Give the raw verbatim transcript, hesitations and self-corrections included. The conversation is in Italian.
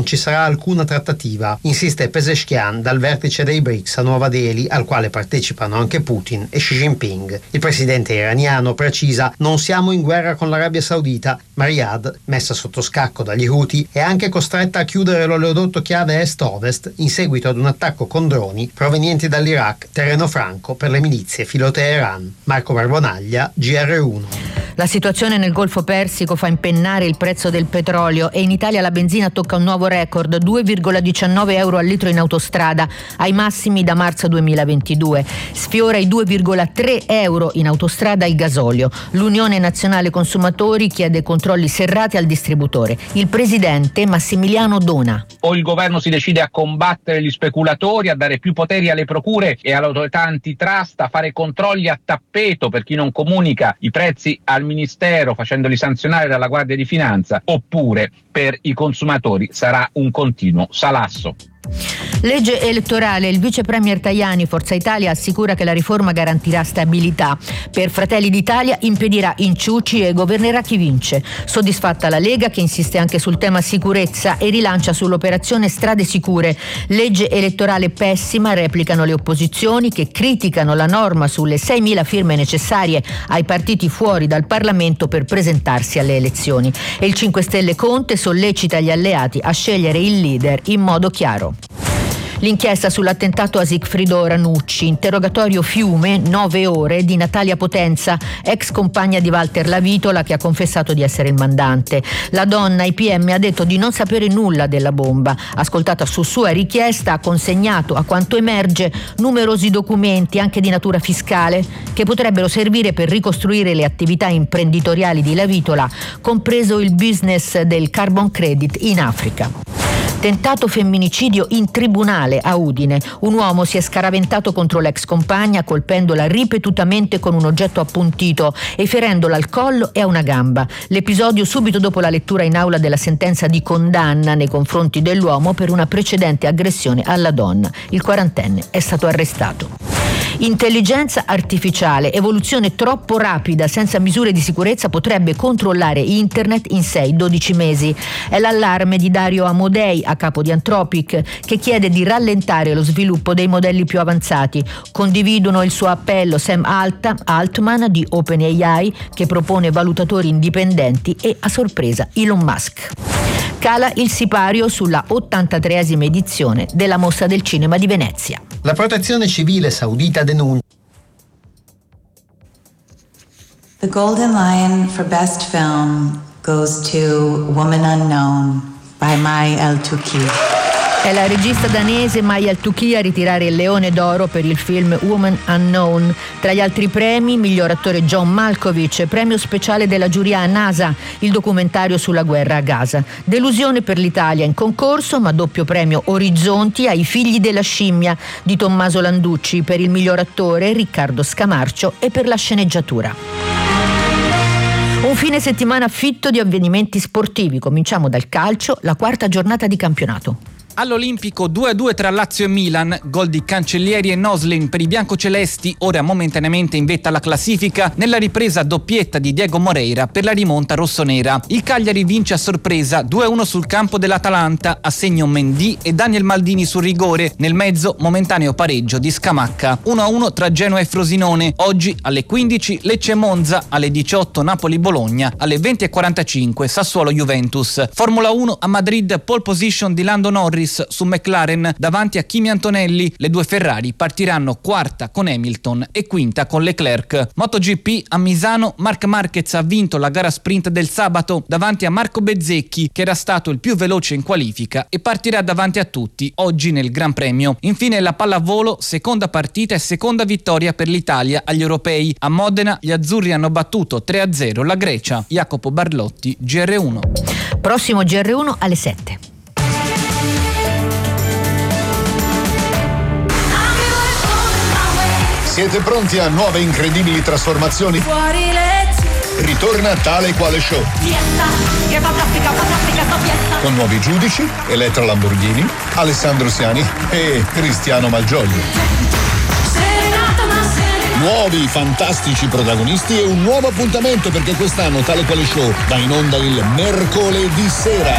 non ci sarà alcuna trattativa, insiste Pezeshkian dal vertice dei BRICS a Nuova Delhi, al quale partecipano anche Putin e Xi Jinping. Il presidente iraniano precisa: non siamo in guerra con l'Arabia Saudita, ma Riyadh, messa sotto scacco dagli Houthi, è anche costretta a chiudere l'oleodotto chiave est-ovest in seguito ad un attacco con droni provenienti dall'Iraq, terreno franco per le milizie filo Teheran. Marco Barbonaglia, G R uno. La situazione nel Golfo Persico fa impennare il prezzo del petrolio e in Italia la benzina tocca un nuovo record, due virgola diciannove euro al litro in autostrada, ai massimi da marzo duemilaventidue. Sfiora i due virgola tre euro in autostrada il gasolio. L'Unione Nazionale Consumatori chiede controlli serrati al distributore. Il presidente Massimiliano Dona. O il governo si decide a combattere gli speculatori, a dare più poteri alle procure e all'autorità antitrust, a fare controlli a tappeto per chi non comunica i prezzi al Ministero facendoli sanzionare dalla Guardia di Finanza, oppure per i consumatori sarà un continuo salasso. Legge elettorale. Il vice premier Tajani, Forza Italia, assicura che la riforma garantirà stabilità. Per Fratelli d'Italia impedirà inciuci e governerà chi vince. Soddisfatta la Lega, che insiste anche sul tema sicurezza e rilancia sull'operazione Strade Sicure. Legge elettorale pessima, replicano le opposizioni che criticano la norma sulle seimila firme necessarie ai partiti fuori dal Parlamento per presentarsi alle elezioni. E il cinque Stelle Conte sollecita gli alleati a scegliere il leader in modo chiaro. L'inchiesta sull'attentato a Sigfrido Ranucci, interrogatorio Fiume, nove ore, di Natalia Potenza, ex compagna di Walter Lavitola, che ha confessato di essere il mandante. La donna ai P M ha detto di non sapere nulla della bomba. Ascoltata su sua richiesta, ha consegnato, a quanto emerge, numerosi documenti, anche di natura fiscale, che potrebbero servire per ricostruire le attività imprenditoriali di Lavitola, compreso il business del carbon credit in Africa. Tentato femminicidio in tribunale a Udine. Un uomo si è scaraventato contro l'ex compagna colpendola ripetutamente con un oggetto appuntito e ferendola al collo e a una gamba. L'episodio subito dopo la lettura in aula della sentenza di condanna nei confronti dell'uomo per una precedente aggressione alla donna. Il quarantenne è stato arrestato. Intelligenza artificiale, evoluzione troppo rapida senza misure di sicurezza potrebbe controllare internet in sei dodici mesi. È l'allarme di Dario Amodei, a capo di Anthropic, che chiede di rallentare lo sviluppo dei modelli più avanzati. Condividono il suo appello Sam Alta, Altman di OpenAI, che propone valutatori indipendenti, e a sorpresa Elon Musk. Cala il sipario sulla ottantatreesima edizione della Mostra del Cinema di Venezia. La Protezione Civile saudita denuncia. The Golden Lion for Best Film goes to Woman Unknown by Mai El-Touki. È la regista danese Mai El-Touki a ritirare il Leone d'Oro per il film Woman Unknown. Tra gli altri premi, miglior attore John Malkovich, premio speciale della giuria a NASA, il documentario sulla guerra a Gaza. Delusione per l'Italia in concorso, ma doppio premio Orizzonti ai Figli della scimmia di Tommaso Landucci per il miglior attore, Riccardo Scamarcio, e per la sceneggiatura. Un fine settimana fitto di avvenimenti sportivi. Cominciamo dal calcio, la quarta giornata di campionato. All'Olimpico due a due tra Lazio e Milan, gol di Cancellieri e Noslin per i biancocelesti, ora momentaneamente in vetta alla classifica, nella ripresa doppietta di Diego Moreira per la rimonta rossonera. Il Cagliari vince a sorpresa due a uno sul campo dell'Atalanta, a segno Mendy e Daniel Maldini sul rigore, nel mezzo momentaneo pareggio di Scamacca. uno a uno tra Genoa e Frosinone, oggi alle quindici Lecce-Monza, alle diciotto Napoli-Bologna, alle venti e quarantacinque Sassuolo-Juventus. Formula uno a Madrid, pole position di Lando Norris su McLaren davanti a Kimi Antonelli. Le due Ferrari partiranno quarta con Hamilton e quinta con Leclerc. MotoGP a Misano, Marc Marquez ha vinto la gara sprint del sabato davanti a Marco Bezzecchi, che era stato il più veloce in qualifica e partirà davanti a tutti oggi nel Gran Premio. Infine la pallavolo, seconda partita e seconda vittoria per l'Italia agli europei. A Modena gli azzurri hanno battuto tre a zero la Grecia. Jacopo Barlotti, G R uno. Prossimo G R uno alle sette. Siete pronti a nuove incredibili trasformazioni? Fuori lezioni. Ritorna Tale Quale Show. Fiesta, che fantastica, fantastica sta fiesta. Con nuovi giudici, Elettra Lamborghini, Alessandro Siani e Cristiano Malgioglio. Serenata ma serenata. Nuovi fantastici protagonisti e un nuovo appuntamento, perché quest'anno Tale Quale Show va in onda il mercoledì sera.